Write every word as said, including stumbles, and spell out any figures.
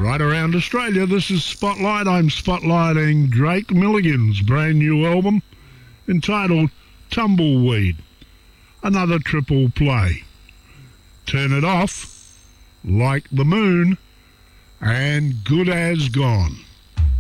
Right around Australia, this is Spotlight. I'm spotlighting Drake Milligan's brand new album entitled Tumbleweed. Another triple play. Turn It Off, Like the Moon, and Good As Gone.